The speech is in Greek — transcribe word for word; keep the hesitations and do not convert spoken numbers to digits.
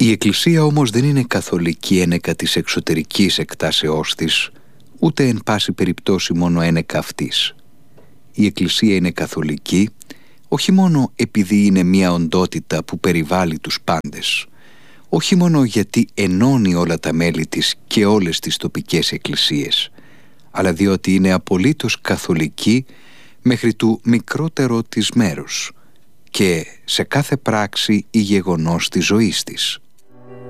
Η Εκκλησία όμως δεν είναι καθολική ένεκα της εξωτερικής εκτάσεώς της, ούτε εν πάση περιπτώσει μόνο ένεκα αυτής. Η Εκκλησία είναι καθολική, όχι μόνο επειδή είναι μια οντότητα που περιβάλλει τους πάντες, όχι μόνο γιατί ενώνει όλα τα μέλη της και όλες τις τοπικές εκκλησίες, αλλά διότι είναι απολύτως καθολική μέχρι του μικρότερο της μέρους και σε κάθε πράξη ή γεγονός της ζωής της.